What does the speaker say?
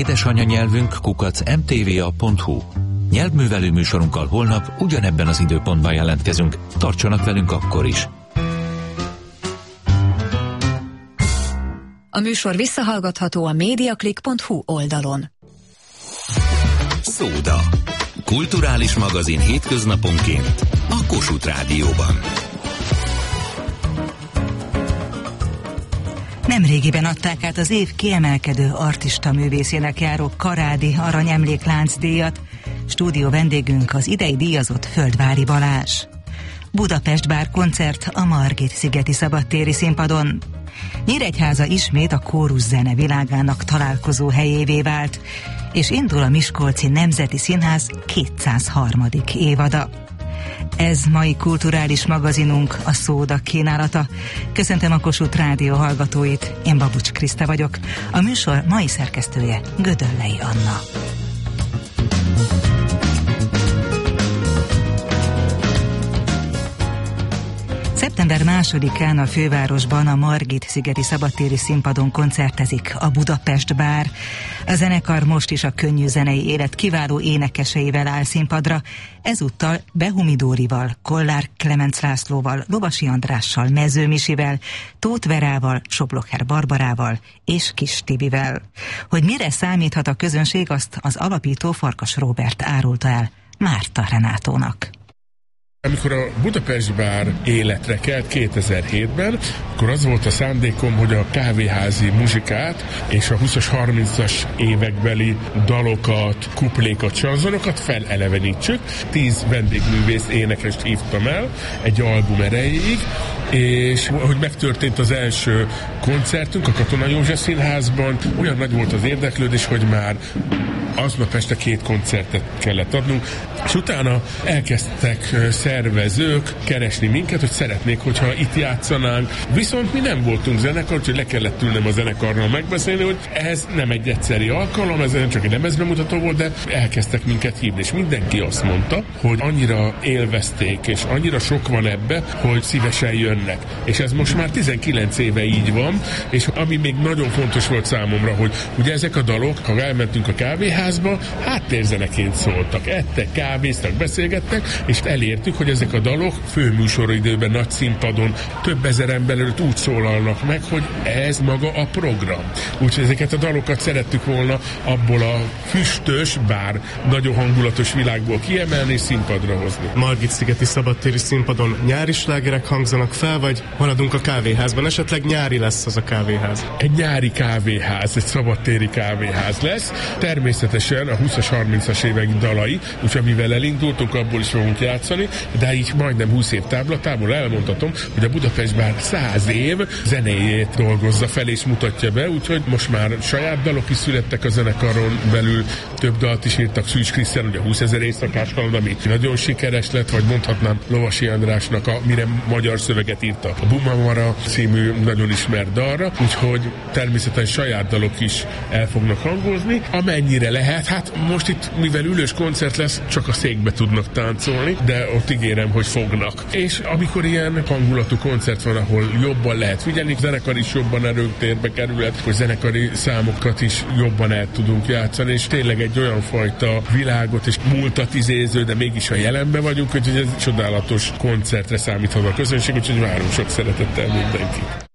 Édesanyanyelvünk @mtva.hu. Nyelvművelő műsorunkkal holnap ugyanebben az időpontban jelentkezünk. Tartsanak velünk akkor is! A műsor visszahallgatható a mediaclick.hu oldalon. Szóda. Kulturális magazin hétköznaponként a Kossuth Rádióban. Nemrégiben adták át az év kiemelkedő artista művészének járó Karádi Aranyemléklánc díjat. Stúdió vendégünk az idei díjazott Földvári Balázs. Budapest Bár koncert a Margit-szigeti szabadtéri színpadon. Nyíregyháza ismét a kórus zene világának találkozó helyévé vált, és indul a Miskolci Nemzeti Színház 203. évada. Ez mai kulturális magazinunk, a Szóda kínálata. Köszöntöm a Kossuth Rádió hallgatóit, én Babucs Kriszta vagyok. A műsor mai szerkesztője Gödöllei Anna. Szeptember 2-án a fővárosban a Margit-szigeti szabadtéri színpadon koncertezik a Budapest Bár. A zenekar most is a könnyű zenei élet kiváló énekeseivel áll színpadra, ezúttal Behumi Dórival, Kollár Klemenc Lászlóval, Lovasi Andrással, Mező Misivel, Tóth Verával, Soblocher Barbarával és Kis Tibivel. Hogy mire számíthat a közönség, azt az alapító Farkas Róbert árulta el Márta Renátónak. Amikor a Budapest Bár életre kelt 2007-ben, akkor az volt a szándékom, hogy a kávéházi muzsikát és a 20-as, 30-as évekbeli dalokat, kuplékat, sanzonokat felelevenítsük. 10 vendégművész énekest hívtam el egy album erejéig, és ahogy megtörtént az első koncertünk a Katona József Színházban, olyan nagy volt az érdeklődés, hogy már aznap este 2 koncertet kellett adnunk, és utána elkezdtek szervezők keresni minket, hogy szeretnék, hogyha itt játszanánk. Viszont mi nem voltunk zenekar, úgyhogy le kellett ülnem a zenekarral megbeszélni, hogy ez nem egy egyszeri alkalom, ez nem csak egy lemezbemutató volt, de elkezdtek minket hívni, és mindenki azt mondta, hogy annyira élvezték, és annyira sok van ebbe, hogy szívesen jönnek. És ez most már 19 éve így van, és ami még nagyon fontos volt számomra, hogy ugye ezek a dalok, ha elmentünk a kávéházba, háttérzeneként szóltak, ettek, kávéztak, beszélgettek, és elértük, hogy ezek a dalok főműsoridőben, nagy színpadon több ezer ember előtt úgy szólalnak meg, hogy ez maga a program. Úgyhogy ezeket a dalokat szerettük volna abból a füstös, bár nagyon hangulatos világból kiemelni és színpadra hozni. Margit-szigeti szabadtéri színpadon nyári slágerek hangzanak fel, vagy maradunk a kávéházban? Esetleg nyári lesz az a kávéház? Egy nyári kávéház, egy szabadtéri kávéház lesz. Természetesen a 20-as, 30-as évek dalai, úgyhogy mivel elindultunk, abból is fogunk játszani, de így majdnem 20 év táblatából elmondhatom, hogy a Budapest Bár 100 év zenéjét dolgozza fel és mutatja be, úgyhogy most már saját dalok is születtek a zenekaron belül, több dalt is írtak, Szűcs Krisztián, ugye 20 000 éjszakás kaland, ami nagyon sikeres lett, vagy mondhatnám Lovasi Andrásnak a mire magyar szöveget írta a Bumamara című nagyon ismert dalra, úgyhogy természetesen saját dalok is el fognak hangozni, amennyire lehet. Hát most itt, mivel ülős koncert lesz, csak a székbe tudnak táncolni, de ott ígérem, hogy fognak. És amikor ilyen hangulatú koncert van, ahol jobban lehet figyelni, zenekar is jobban erőtérbe kerülhet, hogy zenekari számokat is jobban el tudunk játszani, és tényleg egy olyan fajta világot és múltat izéző, de mégis a jelenben vagyunk, hogy ez csodálatos koncertre számíthat a közönség, úgyhogy várom sok szeretettel mindenkit.